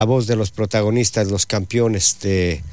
la voz de los protagonistas, los campeones de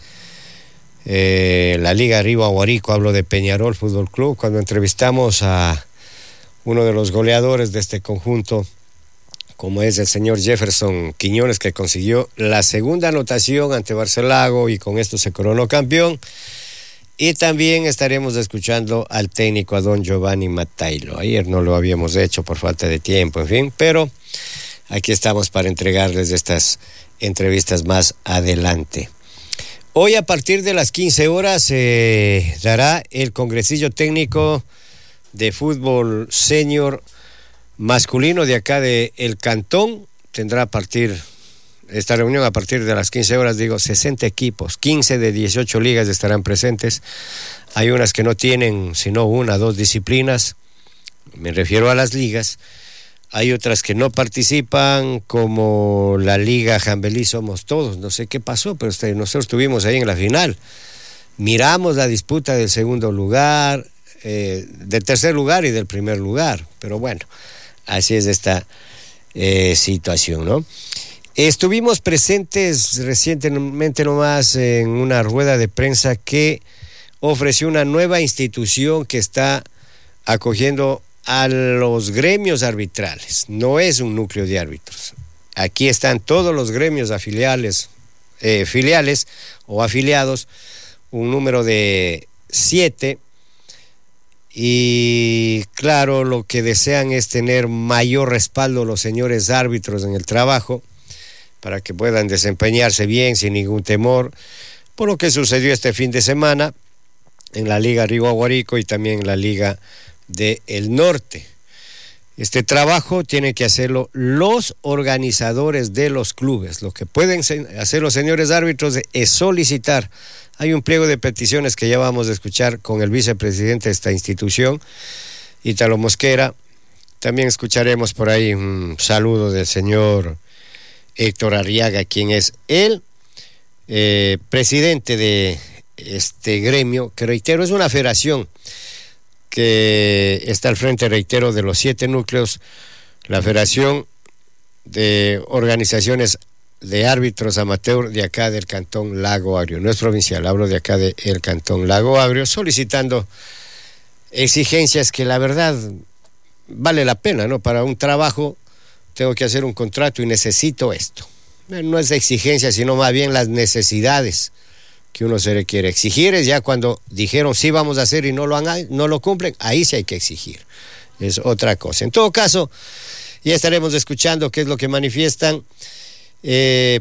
la Liga Río Aguarico. Hablo de Peñarol Fútbol Club, cuando entrevistamos a uno de los goleadores de este conjunto, como es el señor Jefferson Quiñones, que consiguió la segunda anotación ante Barcelago y con esto se coronó campeón. Y también estaremos escuchando al técnico, a don Giovanni Matailo. Ayer no lo habíamos hecho por falta de tiempo, en fin, pero aquí estamos para entregarles estas entrevistas más adelante. Hoy a partir de las 15 horas se dará el congresillo técnico de fútbol senior masculino de acá de El Cantón. Tendrá esta reunión a partir de las 15 horas, 60 equipos, 15 de 18 ligas estarán presentes. Hay unas que no tienen sino 1 o 2 disciplinas, me refiero a las ligas. Hay otras que no participan, como la Liga Jambelí Somos Todos. No sé qué pasó, pero nosotros estuvimos ahí en la final. Miramos la disputa del segundo lugar, del tercer lugar y del primer lugar. Pero bueno, así es esta situación, ¿no? Estuvimos presentes recientemente nomás en una rueda de prensa que ofreció una nueva institución que está acogiendo a los gremios arbitrales. No es un núcleo de árbitros. Aquí están todos los gremios filiales o afiliados, un número de 7, y claro, lo que desean es tener mayor respaldo los señores árbitros en el trabajo, para que puedan desempeñarse bien, sin ningún temor, por lo que sucedió este fin de semana en la Liga Río Aguarico y también en la Liga del Norte. Este trabajo tienen que hacerlo los organizadores de los clubes. Lo que pueden hacer los señores árbitros es solicitar. Hay un pliego de peticiones que ya vamos a escuchar con el vicepresidente de esta institución, Ítalo Mosquera. También escucharemos por ahí un saludo del señor Héctor Arriaga, quien es el presidente de este gremio, que reitero, es una federación que está al frente, reitero, de los 7 núcleos, la Federación de Organizaciones de Árbitros Amateur de acá del Cantón Lago Agrio. No es provincial, hablo de acá del Cantón Lago Agrio, solicitando exigencias que la verdad vale la pena, ¿no? Para un trabajo tengo que hacer un contrato y necesito esto. No es exigencia, sino más bien las necesidades que uno se le quiere exigir. Es ya cuando dijeron sí vamos a hacer y no lo cumplen, ahí sí hay que exigir. Es otra cosa. En todo caso, ya estaremos escuchando qué es lo que manifiestan. Lo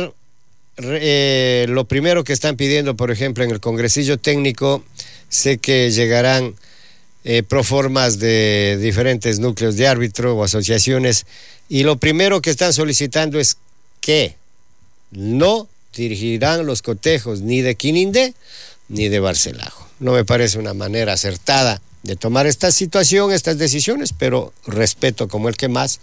primero que están pidiendo, por ejemplo, en el congresillo técnico, sé que llegarán proformas de diferentes núcleos de árbitro o asociaciones, y lo primero que están solicitando es que no dirigirán los cotejos ni de Quinindé ni de Barcelago. No me parece una manera acertada de tomar esta situación, estas decisiones, pero respeto como el que más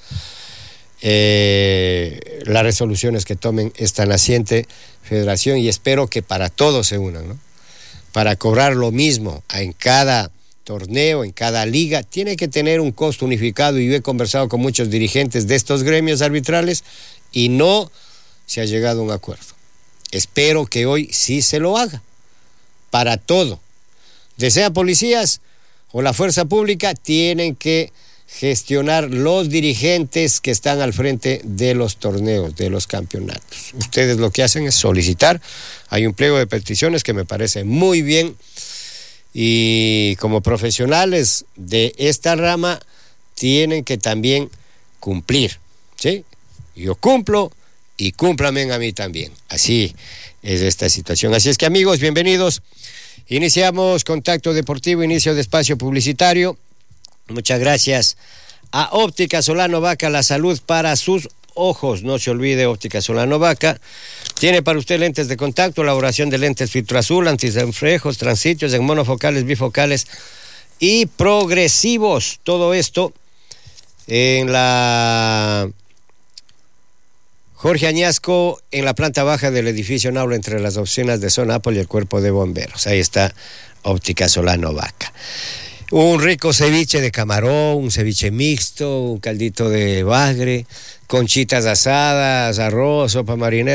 las resoluciones que tomen esta naciente federación, y espero que para todos se unan, ¿no? Para cobrar lo mismo en cada torneo, en cada liga, tiene que tener un costo unificado, y yo he conversado con muchos dirigentes de estos gremios arbitrales y no se ha llegado a un acuerdo. Espero que hoy sí se lo haga, para todo. Sean policías o la fuerza pública, tienen que gestionar los dirigentes que están al frente de los torneos, de los campeonatos. Ustedes lo que hacen es solicitar. Hay un pliego de peticiones que me parece muy bien, y como profesionales de esta rama tienen que también cumplir, ¿sí? Yo cumplo y cúmplame a mí también. Así es esta situación. Así es que, amigos, bienvenidos. Iniciamos Contacto Deportivo, inicio de espacio publicitario. Muchas gracias a Óptica Solano Vaca, la salud para sus ojos. No se olvide, Óptica Solano Vaca tiene para usted lentes de contacto, elaboración de lentes filtro azul, antirreflejos, transitos en monofocales, bifocales y progresivos. Todo esto en la Jorge Añasco, en la planta baja del edificio Naula, entre las oficinas de Zona Apple y el cuerpo de bomberos. Ahí está Óptica Solano Vaca. Un rico ceviche de camarón, un ceviche mixto, un caldito de bagre, conchitas asadas, arroz, sopa marinera.